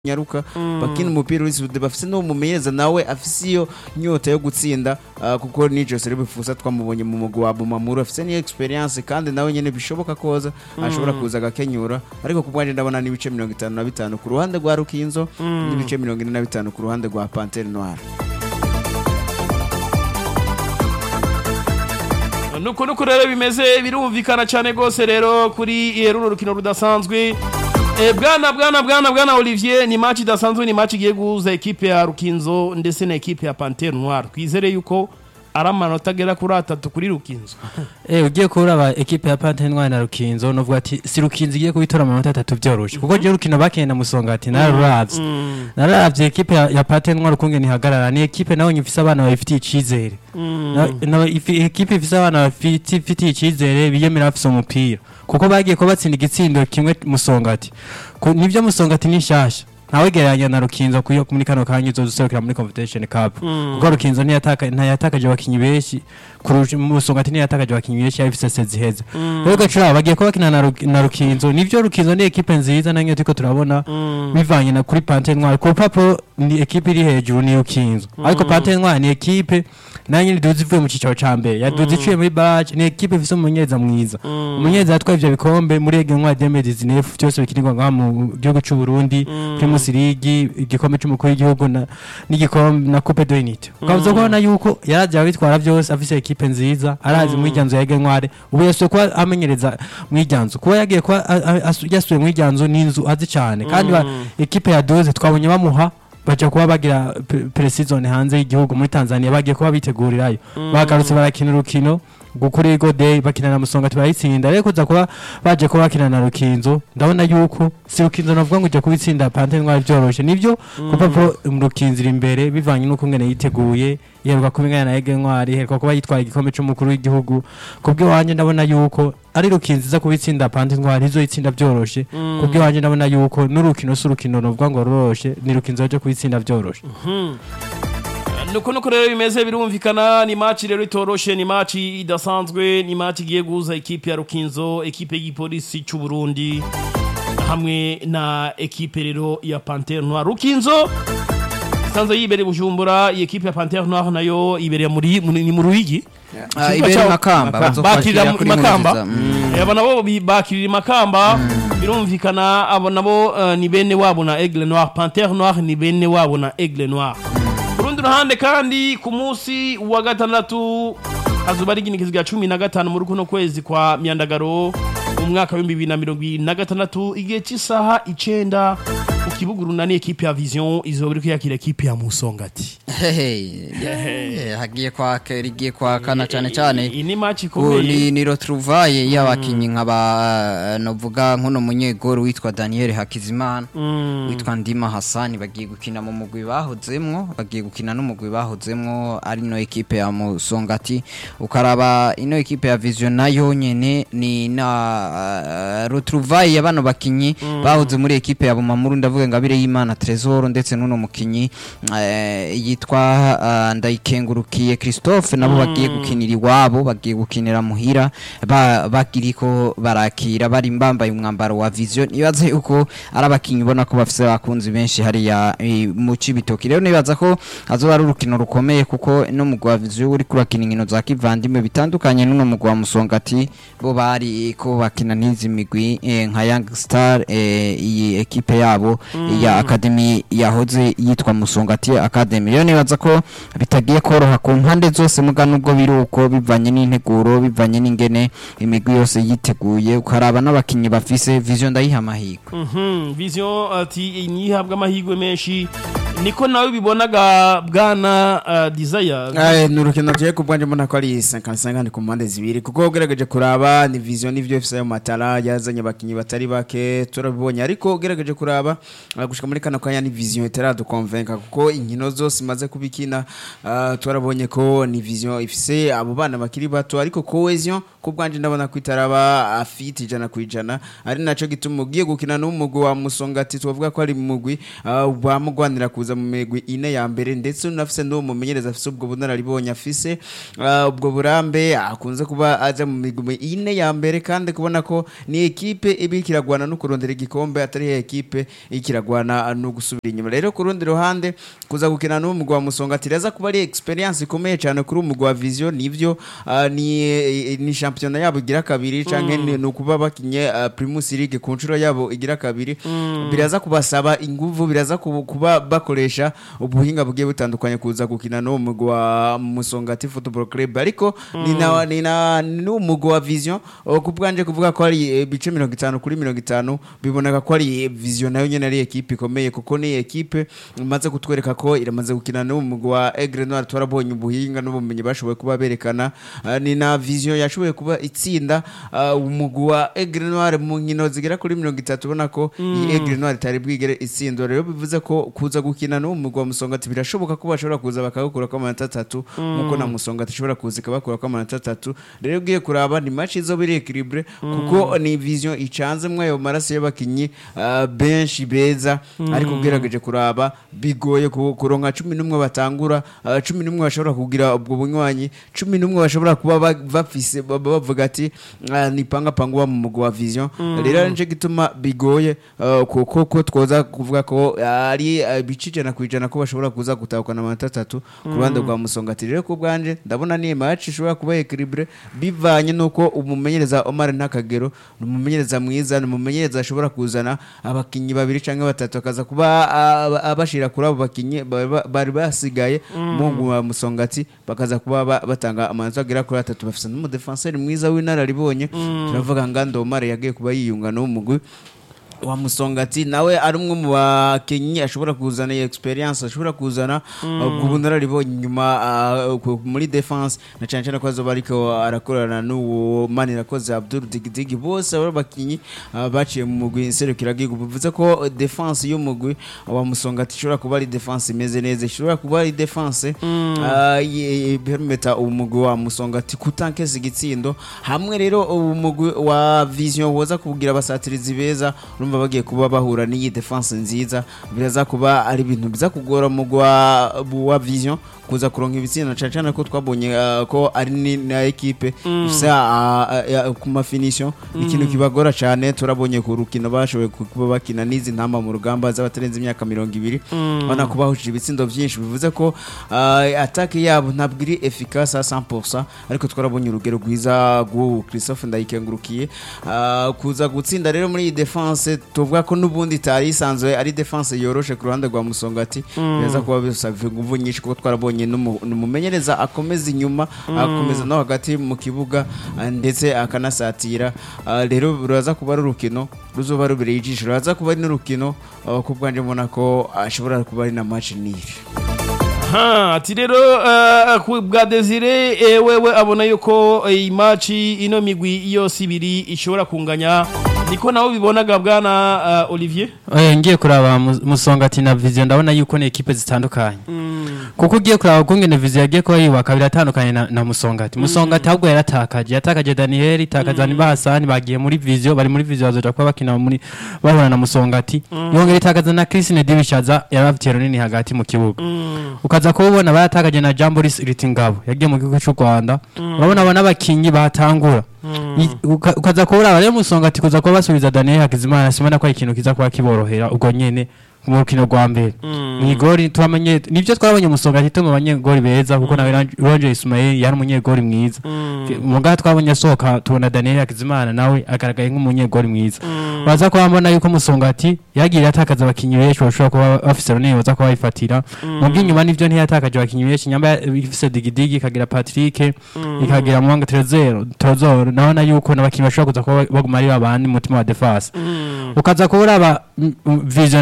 nyaruka bakina umupira w'isude bafise no mumenyeza nawe afise iyo nyota yo gutsinda kuko nijo sere bifuza twamubonye mu mugwi wa Bumamuru afise ni experience kandi nawe nyene bishoboka koza ashobora kuza gakenyura ariko kubwanje ndabona nibice 55 ku ruhande rwa Rukinzo nibice 45 ku ruhande rwa Panthère Noire. nuko rero bimeze birumvikana cyane gose rero kuri runo rukino rudasanzwe. Bwana Olivier, ni match idasanzwe, ni match igiye guhuza ekipe ya Rukinzo ndetse na ekipe ya Panthère Noire. Twizere yuko aramanota agera kuri 3 kuri Rukinzo. Ugiye kuraba ekipe ya Panthère Noire na Rukinzo novuga ati si Rukinzo igiye kubitora amanota 3 byoroshe kuko je Rukino bakenda musonga ati naravye ekipe ya Panthère Noire kunge ni hagarara ni ekipe naho nyifisa abana babifitiye icizere. Ekipe ifisa abana bafitiye icizere biyemera afise umupira kuko bagiye ko batsinda igitsindo kimwe musongati nivyo musongati ni shasha ntawe geranya na Rukinzo kuyo muri kano kanya uzoserukira muri Confederation Cup kuko Rukinzo ntiyatakaje abakinyi benshi kurusha musongati ntiyatakaje abakinyi benshi yafise seziheza rero gacura bagiye ko bakina na Rukinzo nivyo Rukinzo ni ekipe nziza nanyo turiko turabona bivanye na kuri Panthère Noire ku papo ni ekipe iri hejuru ni Rukinzo ariko Panthère Noire ni ekipe nanyi duzi vuye mu cicaro ca mbere yaduzi iciye muri barrage ni ekipe ifise umunyeza mwiza umunyeza yatwaye ivyo bikombe muri Ege Ntwari 2019 byose bikinirwa ngaha mu gihugu c'u Burundi Primus League igikombe c'umukuru w'igihugu n'igikombe na Coupe d'Unité ukavuze ko na yuko yaraje abitwara byose afise ekipe nziza arazi mu ijyanzo ya Ege Ntwari ubu yasuye ko amenyereza mu ijyanzo kuba yagiye ko yasuye mu ijyanzo n'inzu azi cyane kandi ekipe ya Doze twabonye bamuha baje kuba bagira pre-season hanze y'igihugu muri Tanzania bagiye kuba bitegurirayo bagarutse barakina urukino gukuri Go Day bakina na Musonga tubayitsinda ariko kuza kuba baje kuba bakina na Rukinzo ndabona yuko si Rukinzo navuga ngo je kubitsinda Panthère Noire byoroshe nivyo kuko Rukinzo imbere bivanye nuko ngene yiteguye yeruka kubingana na Ege Ntwari heruka kuba yitwaye igikombe c'umukuru w'igihugu kubwe wanje ndabona yuko ari Rukinzo za kubitsinda Panthère Noire izo yitsinda byoroshe kubwe wanje ndabona yuko n'urukino s'urukino novuga ngo roroshe ni Rukinzo je kubitsinda byoroshe. nuko rero bimeze birumvikana ni match rero itoroshe ni match idasanzwe ni match igiye guza ekipe ya Rukinzo ekipe y'ipolisi c'u Burundi hamwe na ekipe rero ya Panthère Noire. Rukinzo sanzo yibere Bujumbura ekipe ya Panthère Noire nayo ibere ni mu Ruyigi ibere Makamba bazofashira kuri Makamba aba nabo bakirira Makamba birumvikana abo nabo ni bene wabo na Aigle Noir Panthère Noire ni bene wabo na Aigle Noir. Kurundi ruhande kandi ku munsi wa gatandatu azuba ari ginikizo ya 15 muri kuno kwezi kwa myandagaro umwaka wa 2026 igihe cy'isaha 9 ukibuguru nani ekipe ya Vision izobiri kuyakira ekipe ya Musongati. Hagiye kwa kana cyane ini match ikomeye ni retrouvaille y'abakinyi nk'aba novuga nkono munyegoro witwa Daniel Hakizimana witwa Ndima Hassan bagiye gukina mu mugwi bahozemwo bagiye gukina n'umugwi bahozemwo ari no ekipe ya Musongati ukaraba ino ekipe ya Vision nayo nyene ni na retrouvaille y'abano bakinyi bahoze muri ekipe ya Bumamuru ndavuga ngabire y'Imana Trésor ndetse n'uno mukinyi yitwa Ndayikengurukiye Christophe nabo bagiye gukinira iwabo bagiye gukinira muhira bakiriko barakira bari mbambaye umwambaro wa Vision nibaze yuko arabakinyi ubona ko bafise abakunzi benshi hari ya mu Cibitoki rero nibaza ko azoba ari urukino rukomeye kuko no mu gwa Vision uri kurakina inkino za kivandimwe bitandukanye n'uno mu gwa Musongati bo bari ko bakina n'izi migwi nka Young Star iyi ekipe yabo ya Academy yahoze yitwa Musongati Academy rero nibaza ko bitagiye koroha ku mpande zose muga nubwo biruko bivanye n'integuro bivanye n'ingene imigwi yose yiteguye ukaraba n'abakinyi bafise Vision ndayiha amahirwe. Vision ati nihabwa amahirwe menshi niko nawe bibonaga bwana Desire nurukino je kubwanje mbona ko ari 55 ku mpande zibiri kuko ugerageje kuraba ni Vision n'ivyo ifise ayo matara yazanye abakinyi batari bake turabibonye ariko ugerageje kuraba gushika muri kana kanya ni Vision itarado convaincre kuko inkino zose maze kubikina turabonye ko ni Vision ifise abo bana bakiri bato ariko cohesion ku bwanje ndabona ko itaraba afite 100% ari naco gituma ugiye gukina n'umugwi wa Musongati tuvuga ko ari mugwi bamugwanira kuza mu migwi ine ya mbere ndetse unafise no mumenyereza afise ubwo bunararibonye afise ubwo burambe akunze kuba aza mu migwi ine ya mbere kandi kubona ko ni ekipe ibikiragwana no kurondera igikombe atari ekipe ikiragwana no gusubira inyuma rero ku rundi ruhande kuza gukina n'umugwi wa Musongati reza kuba ari experience ikomeye cyane kuri umugwi wa Vision nivyo ni championnat yabo igira kabiri canke no kuba bakinye Primus League ku nshuro yabo igira kabiri biraza kubasaba inguvu biraza kuba bakoresha ubuhinga bugiye butandukanye kuza gukina n'umugwi wa Musongati Football Club ariko ni umugwi wa Vision ku bwanje kuvuga ko ari bice 50 kuri 50 biboneka ko ari Vision nayo nyene ari equipe ikomeye kuko ni equipe imaze kutwereka ko iramaze gukina n'umugwi wa Aigle Noir twarabonye ubuhinga n'ubumenyi bashoboye kuba berekana ni na Vision yashoboye kuba itsinda umugwi wa Aigle Noir mu nkino zigera kuri 30 ubona ko iyi Aigle Noir itari bwigere itsindo rero bivuze ko kuza gukina n'umugwi wa Musongati birashoboka ko bashobora kuza bakagukura ko amanota 3 nkuko na Musongati ishobora kuza ikabakura ko amanota 3 rero ugiye kuraba ni match izo biri equilibre kuko ni Vision icanze mwe yo maraso y'abakinyi benshi beza ariko ugerageje kuraba bigoye kuronka 11 batangura 11 bashobora kugira ubwo bunywanyi 11 bashobora kuba bafise bavuga ati ni panga mu mugwi wa Vision rero nje gituma bigoye kuko twoza kuvuga ko ari bicijana kwijana ko bashobora kuza gutakana amanota 3 ku ruhande rwa Musongati rero ku bwanje ndabona ni match ishobora kuba equilibre bivanye nuko umumenyereza Omar Ntakagero numumenyereza mwiza numumenyereza ashobora kuzana abakinyi babiri canke batatu akaza kuba abashira kuri abo bakinyi bari basigaye mu wa Musongati bakaza kuba batanga amanota agera kuri 3 bafise n'umudefenseur mwiza w'inararibonye turavuga ngando Omar yagiye kuba yiyunga no mugwi wa Musongati nawe ari umwe mu bakinyi ashobora kuzana experience ashobora kuzana ubunararibonye nyuma muri defense na cyane ko azoba ariko arakorana n'uwo Manirakoze Abdul Digidigi bose abo bakinyi baciye mu mugwi inserukira gigo bivuze ko defense y'umugwi wa Musongati ishobora kuba ari defense imeze neza ishobora kuba ari defense permeta umugwi wa Musongati kutankeza igitsindo hamwe rero umugwi wa Vision woza kugira abasatirizi beza bagiye kuba bahura n'iyi defense nziza biraza kuba ari ibintu biza kugora mu wa Vision kuza kuronka ibitsina cyane ko twabonye ko ari na equipe isa ku mafinition ikintu kibagora cyane turabonye ku rukino bashoboye kuba bakina nizi ntamba mu rugamba z'abatarenze imyaka 200 bana kubahuje ibitsindo byinshi bivuze ko attaque yabo ntabwo iri efficace 100% ariko twarabonye urugero rwiza rwo Christophe Ndayikengurukiye kuza gutsinda rero muri defense tuvuga ko nubundi tari isanzwe ari defense yoroshe ku ruhande rwa Musongati beza kuba bisavye nguvu nyinshi kuko twarabonye numumenyereza akomeza inyuma akomeza no hagati mu kibuga ndetse akanasatira rero ruraza kuba urukino ruzoba rubere ijisho ruraza kuba ari n'urukino ku bwanje mbona ko ashobora kuba ari na match nire ati rero bwa Desire wewe abona yuko iyi match ino migwi yose ibiri ishobora kunganya niko nawo bibonaga bwana Olivier ngiye kuraba Musongati na Vision ndabona yuko ni equipe zitandukanye kuko ugiye kuraba kungene Vision yagiye ko yibaka biratandukanye na Musongati Musongati ahubwo yatakaje Daniel itakazani Bahasani bagiye muri Vision bari muri Vision bazoja kuba bakina muri bahura na Musongati yongera itakaza na Christine Dibishaza yarafitiye runini hagati mu kibuga ukaza kubona bayatakaje na Jamboris Ritingabo yagiye mu gihugu cy'u Rwanda urabona abana bakinyi batangura ukaza kubura bari Musongati kuza kuba basubiza Daniel Hakizimana simana ko ikintu kiza kuba kiborohera ubwo nyene mu rukino rwa mbere mwigori twamenye nivyo twabonye Musongati to mu banyegori beza kuko nawe Roger Ismail yari umunyegori mwiza muga twabonye soka tubona Daniel Hakizimana nawe agaragaye nk'umunyegori mwiza baza kwambona yuko Musongati yagiye atakaza abakinyi benshi bashobora kuba bafise runini baza kuba bifatira mu bw'inyuma nivyo ntiyatakaje abakinyi benshi nyamba ifise Digidigi ikagira Patrick ikagira Mwanga Trezor naona yuko nabakinyi bashobora kuza kuba baguma ari abandi mutima wa defense ukaza kubura aba Vision nawe ni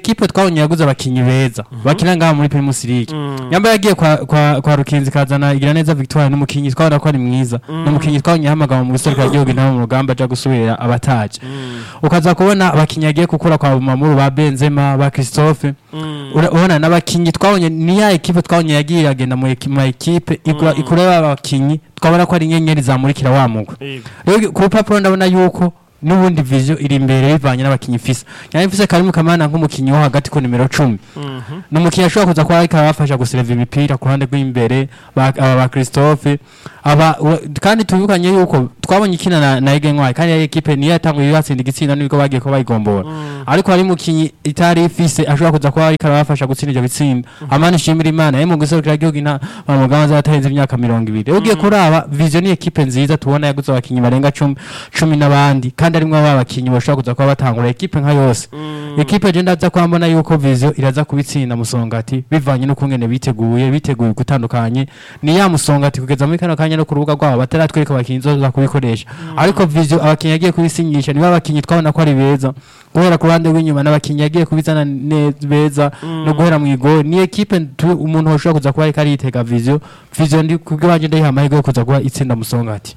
equipe twabonye yaguze abakinyi beza bakina ngaha muri Primus League yamba yagiye kwa Rukinzi kazana igira neza Victoire n'umukinyi twabona ko ari mwiza n'umukinyi twabonye hamagama mu gisoro cya gihugu naho mu rugamba aja gusubira abataje ukaza kubona abakinyi yagiye gukura kwa Mamuru ba Benzema ba Christophe ubona n'abakinyi twabonye ni ya equipe twabonye yagiye agenda mu equipe ikureba abakinyi twabona ko ari inyenyeri zamurikira wa mugwe rero ku papuro ndabona yuko n'ubundi vision iri imbere bivanye n'abakinyi fisa yani fisa Karimu Kamana nk'umukinyi wo hagati ko nimero 10 n'umukinyi ashobora kuza kwa ariko abafasha guserva imipira ku ruhande rw'imbere ba Christophe kandi tubikanye yuko twabonye ikina na Egenwa kandi ya equipe niyo yatanguye yatsinda igitsinda niko bagiye ko bayigombora ariko hari mukinyi itari ifise ashobora kuza kwa ariko abafasha gutsinda ibyo bitsinda amana shimira Imana yemo guserukira gihugu na muganza yatarenze imyaka 20 ugiye kuraba vision ni equipe nziza tubona yaguze abakinyi barenga 10 n'abandi kandi arimwe abakinyi bashobora kuza kwa batangura equipe nka yose equipe je ndaza kwambona yuko vision iraza kubitsinda Musongati bivanye no kungene biteguye gutandukanye ni ya Musongati kugeza muri kano kanya no ku rubuga rwabo bataratwereka abakinyi zo kubikoresha ariko vision abakinyi yagiye kubisinyisha niba abakinyi twabona ko ari beza guhera ku ruhande rw'inyuma n'abakinyi yagiye kubizana beza no guhera mu igo ni equipe umuntu hoshobora kuza kuba ariko aritega vision ndi kubwanje ndayiha amahirwe yo kuza kuba itsinda Musongati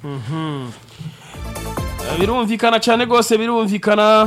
birumvikana cyane gose birumvikana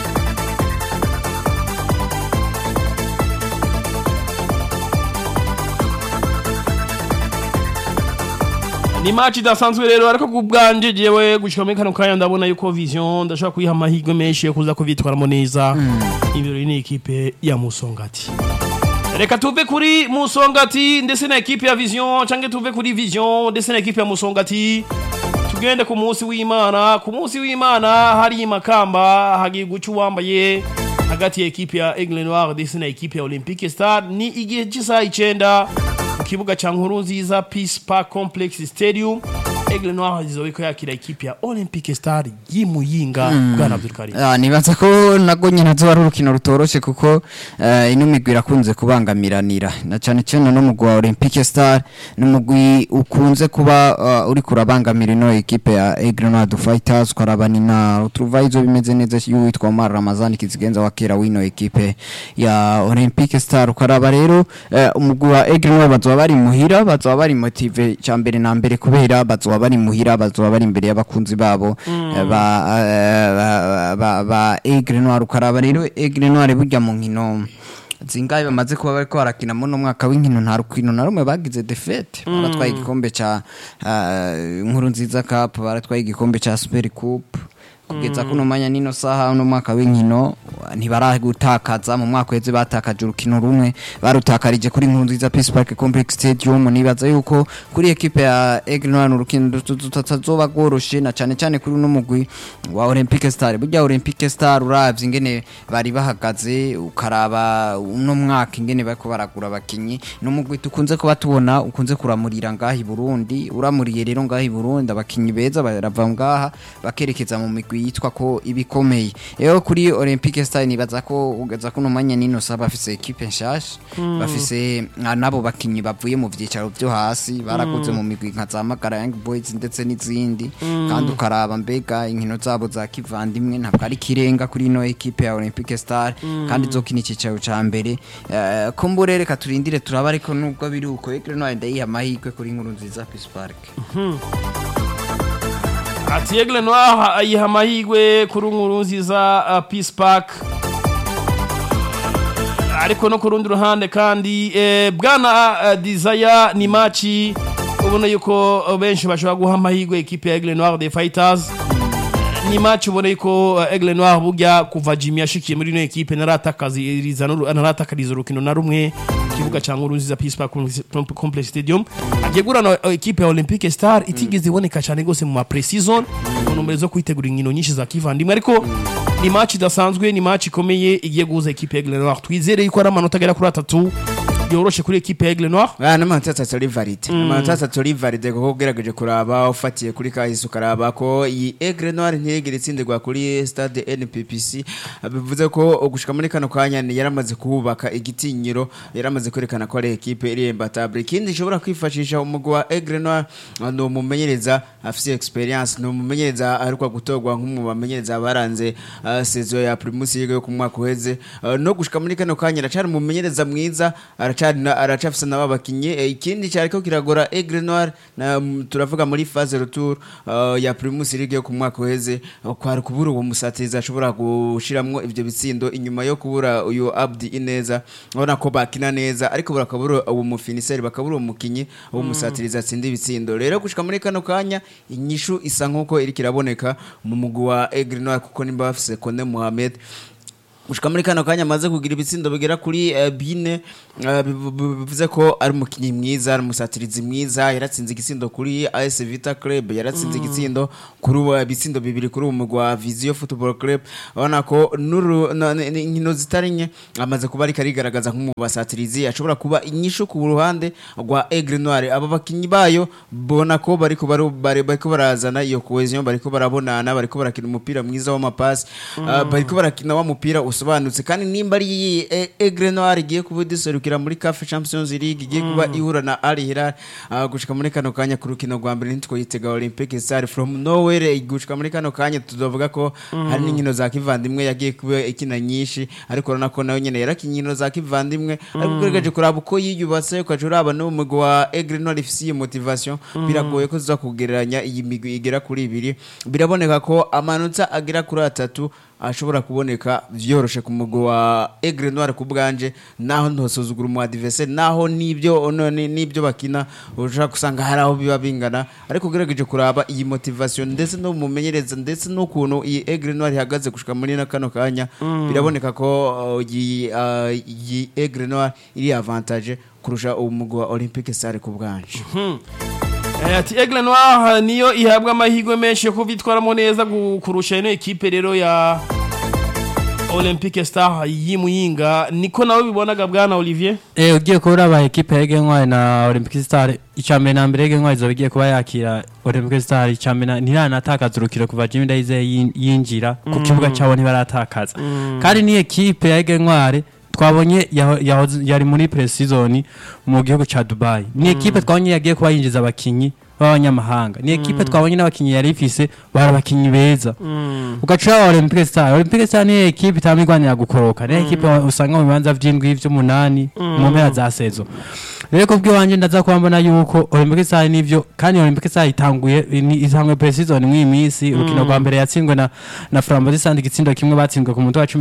ni match idasanzwe rero ariko kubwanje jewe gushika muri kano kanya ndabona yuko vision ndashaka kuyiha amahirwe menshi yo kuza kubitwaramo neza ibiro ni equipe ya Musongati reka tuve kuri Musongati ndetse na equipe ya vision canke tuve kuri vision ndetse na equipe ya Musongati tugende ku munsi w'Imana hari Makamba hagiye gucu wambaye hagati ya equipe ya Aigle Noir ndetse na equipe ya Olympique Star ni igihe cy'isaha 9 ku kibuga cya Nkurunziza Peace Park Complex Stadium Aigle Noir zizobiko yakira equipe ya Olympique Star y'Imuyinga bwana Abdul Karim nibaza ko nago nyine zo ari urukino rutoroshe kuko ino migwi irakunze kubangamiranira na cyane cyane no mugwi wa Olympique Star n'umugwi ukunze kuba uri kurabangamira ino equipe ya Aigle Noir du Fighters karabanina utruvayizo bimeze neza y'uwitwa Omar Ramazani kizigenza wakera wino equipe ya Olympique Star ukaraba rero umugwi wa Aigle Noir bazoba bari muhira bazoba bari motive cyambere na mbere kubera bazoba bari muhira bazoba bari imbere y'abakunzi babo ba Aigle Noir ukaraba rero Aigle Noir burya mu nkino zingaye bamaze kuba bariko barakina mu mwaka w'inkino nta rukino na rumwe bagize defete baratwaye igikombe ca Nkurunziza Cup baratwaye igikombe ca Super Coupe kugeza kuno manya nino saha no mwaka w'inkino ntibaragutakaza mu mwaka weze batakaje urukino rumwe barutakarije kuri Nkurunziza Peace Park Complex Stadium nibaza yuko kuri equipe ya Aigle Noir urukino tutazoba goroshe na cyane cyane kuri no mugwi wa Olympique Star burya Olympique Star uravye ingene bari bahagaze ukaraba uno mwaka ingene bariko baragura abakinyi no mugwi tukunze kuba tubona ukunze kuramurira ngaha i Burundi uramuriye rero ngaha i Burundi abakinyi beza barava ngaha bakerekeza mu migwi yitwa ko ibikomeye rero kuri Olympique Star nibaza ko ugeza kuno manya nino saba bafise equipe nshasha bafise nabo bakinyi bavuye mu vyicaro byo hasi barakoze mu migwi nka za Magara Young Boys ndetse n'izindi kandi ukaraba mbega inkino zabo za kivandimwe ntabwo ari kirenga kuri no equipe ya Olympique Star kandi zokina ikicaro ca mbere kumbure reka turindire turaba ariko nubwo biri uko Aigle Noir ndayiha amahirwe kuri Nkurunziza Peace Park ati Aigle Noir ayiha amahirwe kuri Nkurunziza Peace Park ariko no kurundi ruhande kandi bwana Desire ni match ubona yuko benshi bashobora guha amahirwe equipe ya Aigle Noir des Fighters ni match ubona yuko Aigle Noir burya kuva Jimmy yashikiye muri no equipe naratakariza urukino na rumwe kibuga cya Nkurunziza Peace Park Complex Stadium agiye gurana equipe ya Olympique Star itigeze iboneka cyane gose mu pre-season mu numero zo kwitegura inkino nyinshi za kivandimwe ariko ni match idasanzwe ni match ikomeye igiye guhuza equipe ya Aigle Noir twizere yuko ari amanota agera kuri 3 yoroshe kuri equipe ya Aigle Noir. n'amanota atatu ari valide amanota atatu ari valide kuko ugerageje kuraba ufatiye kuri kahise ukaraba ko iyi Aigle Noir ntiyegera itsindirwa kuri stade NPPC bivuze ko gushika muri kano kanya yaramaze kubaka igitinyiro yaramaze kwerekana ko ari equipe iri imbatable ikindi ishobora kwifashisha umugwi wa Aigle Noir no mumenyereza afise experience no mumenyereza ariko gutorwa nk'umu bamenyereza baranze saison ya Primus League yo ku mwaka uheze no gushika muri kano kanya aracari mumenyereza mwiza aracafise n'abakinyi ikindi cyariko kiragora Aigle Noir na turavuga muri phase retour ya Primus League yo ku mwaka uheze kwari kubura uwo musatiza ashobora gushiramwo ivyo bitsindo inyuma yo kubura uyu Abdi Ineza ubona ko bakina neza ariko burakabura uwo mufiniseri bakabura umukinyi uwo musatiriza atsinda ibitsindo rero gushika muri kano kanya inyishu isa nkuko iri kiraboneka mu mugwi wa Aigle Noir kuko nimba bafise Kone Mohamed gushika muri kano kanya amaze kugira ibitsindo bigera kuri bine bivuze ko ari umukinyi mwiza ari umusatirizi mwiza yaratsinze igitsindo kuri AS Vita Club yaratsinze igitsindo kuri ibitsindo bibiri kuri umugwi wa Vision Football Club abona ko inkino zitarinye amaze kuba ari karigaragaza nk'umubasatirizi ashobora kuba inyishu ku ruhande rwa Aigle Noir aba bakinyi bayo bona ko bariko barazana iyo cohesion bariko barabonana bariko barakina umupira mwiza w'amapasi bariko barakina wa mupira usobanutse kandi nimba ari Aigle Noir igiye kubudiserukira muri CAF Champions League igiye kuba ihura na Al Hilal gushika muri kano kanya ku rukino rwa mbere nitwo yitega Olympic Star from nowhere gushika muri kano kanya tuzovuga ko hari n'inkino za kivandimwe yagiye kuba ikina nyinshi ariko urabona ko nayo nyene yarakinyino za kivandimwe ariko ugeregeje kuraba uko yiyubatse ukajuraba no mu mugwi wa Aigle Noir ifise motivation biragoye ko tuza kugereranya iyi migwi igera kuri ibiri biraboneka ko amanota agera kuri atatu ashobora kuboneka vyoroshe ku mugwi wa Aigle Noir ku bwanje naho ntosuzugura mu adversaire naho nibyo bakina ushaka kusanga hari aho biba bingana ariko ugerageje kuraba iyi motivation ndetse no mumenyereza ndetse no kuntu iyi Aigle Noir ihagaze gushika muri na kano kanya biraboneka ko iyi Aigle Noir iri avantage kurusha umugwi wa Olympic Star ku bwanje ati Aigle Noir niyo ihabwa amahirwe menshi yo kubitwaramo neza kurusha ino equipe rero ya Olympic Star y'Imuyinga niko nawe bibonaga bwana Olivier ugiye kubura aba equipe ya Aigle Noir na Olympic Star icambe na mbere Aigle Noir izobigiye kuba yakira Olympic Star icambe ntiranatakaza urukiro kuva Jimmy Dayize yinjira ku kibuga cyawo ntibaratakaza kandi ni equipe ya Aigle Noir twabonye yari muri pre-season mu gihugu ca Dubai ni equipe twabonye yagiye kuba yinjiza abakinyi b'abanyamahanga ni equipe twabonye n'abakinyi yari ifise barabakinyi beza ugacura Olympic Star ni equipe itamigwanira gukoroka ni equipe usanga mu bibanza vy'indwi vy'umunani mu mpera za saison rero ko bw'iwanje ndaza kwambona yuko Olympic Star nivyo kandi Olympic Star itanguye pre-season mw'iyi minsi urukino rwa mbere yatsindwe na Flambeau Sand igitsindo kimwe batsindwe ku munsi wa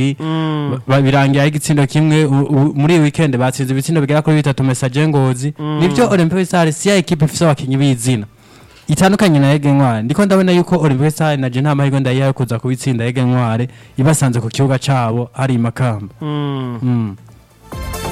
12 birangiye igitsindo kimwe muri weekend batsinze ibitsindo bigera kuri 3 Message Ngozi nivyo Olympic Star si equipe ifise abakinyi bizina itandukanye na Aigle Noir ndiko ndabona yuko Olympic Star na je nta mahirwe ndayihaye kuza kubitsinda Aigle Noir ibasanze ku kibuga cabo hari Makamba